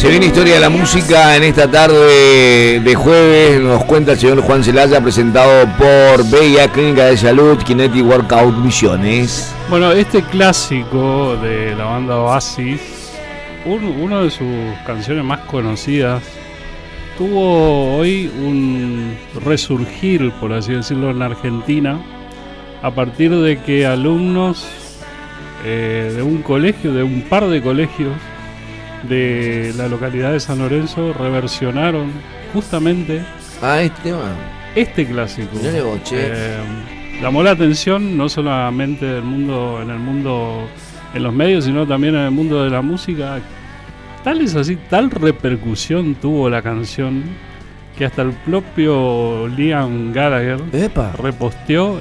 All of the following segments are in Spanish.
Se viene historia de la música en esta tarde de jueves. Nos cuenta el señor Juan Celaya, presentado por BIA Clínica de Salud, Kinetic Workout Misiones. Bueno, este clásico de la banda Oasis, uno de sus canciones más conocidas, tuvo hoy un resurgir, por así decirlo, en Argentina, a partir de que alumnos de un colegio, de un par de colegios de la localidad de San Lorenzo, reversionaron justamente este clásico. Llamó la atención no solamente en los medios, sino también en el mundo de la música. Tal repercusión tuvo la canción que hasta el propio Liam Gallagher reposteó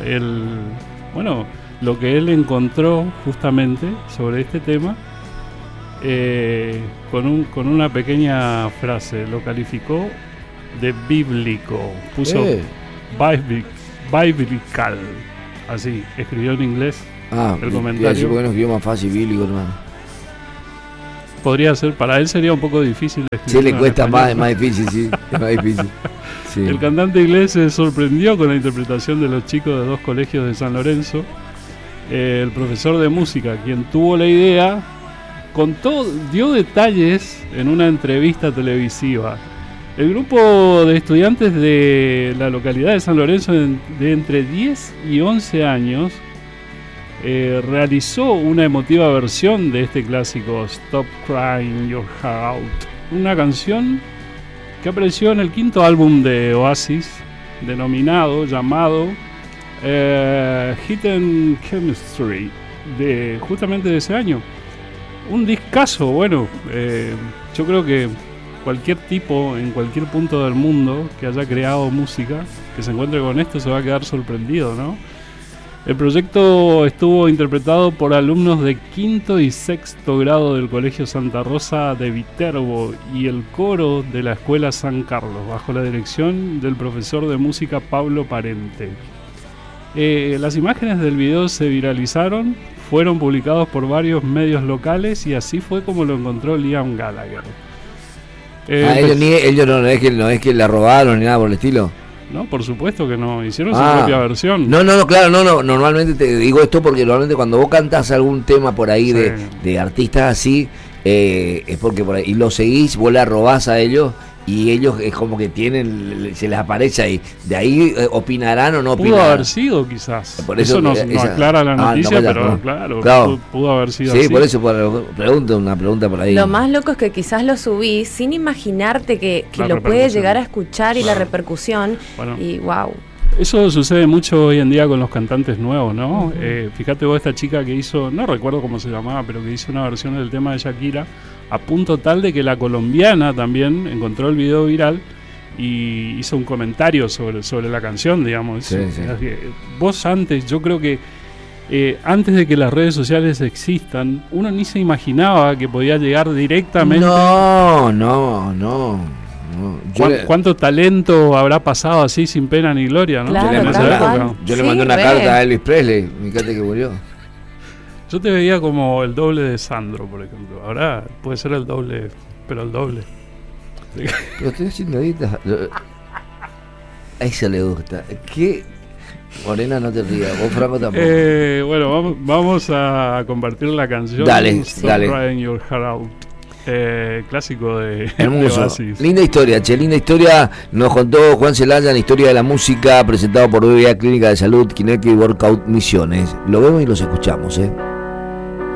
lo que él encontró justamente sobre este tema, con una pequeña frase. Lo calificó de bíblico, puso biblical, así escribió en inglés el comentario. Bueno, escribió más fácil, bíblico, hermano. Podría ser, para él sería un poco difícil escribir. Sí, le cuesta más difícil, sí. Es más difícil. Sí. El cantante inglés se sorprendió con la interpretación de los chicos de dos colegios de San Lorenzo. El profesor de música, quien tuvo la idea, dio detalles en una entrevista televisiva. El grupo de estudiantes de la localidad de San Lorenzo, de entre 10 y 11 años, realizó una emotiva versión de este clásico, Stop Crying Your Heart Out, una canción que apareció en el quinto álbum de Oasis, llamado Hidden Chemistry, justamente de ese año. Un discazo. Yo creo que cualquier tipo en cualquier punto del mundo que haya creado música, que se encuentre con esto, se va a quedar sorprendido, ¿no? El proyecto estuvo interpretado por alumnos de quinto y sexto grado del Colegio Santa Rosa de Viterbo y el coro de la Escuela San Carlos, bajo la dirección del profesor de música Pablo Parente. Las imágenes del video se viralizaron, fueron publicados por varios medios locales y así fue como lo encontró Liam Gallagher. Ellos no es que la robaron ni nada por el estilo. No, por supuesto que no, hicieron su propia versión. No, claro, normalmente te digo esto porque normalmente cuando vos cantás algún tema por ahí de artistas así, es porque por ahí y lo seguís, vos la robás a ellos y ellos es como que se les aparece ahí. De ahí opinarán o no opinarán. Pudo haber sido quizás. Por eso no aclara la noticia, pero claro, pudo haber sido así. Sí, por eso una pregunta por ahí. Lo más loco es que quizás lo subís sin imaginarte que lo puede llegar a escuchar y la repercusión. Y wow. Eso sucede mucho hoy en día con los cantantes nuevos, ¿no? Fíjate vos, esta chica que hizo, no recuerdo cómo se llamaba, pero que hizo una versión del tema de Shakira, a punto tal de que la colombiana también encontró el video viral y hizo un comentario sobre la canción, digamos. Sí. Vos yo creo que antes de que las redes sociales existan, uno ni se imaginaba que podía llegar directamente. No. ¿Cuánto talento habrá pasado así sin pena ni gloria, ¿no? Claro, yo le mandé una carta a Elvis Presley, fíjate que murió. Yo te veía como el doble de Sandro, por ejemplo. Ahora puede ser el doble, pero el doble. Pero estoy haciendo ahorita. A ella le gusta. ¿Qué? Morena, no te rías. Vos, Franco, tampoco. Vamos a compartir la canción. Dale. Crying Your Heart Out. Clásico de Oasis. Linda historia, linda historia. Nos contó Juan Celaya en Historia de la Música, presentado por BBA Clínica de Salud, Kinetic Workout Misiones. Lo vemos y los escuchamos,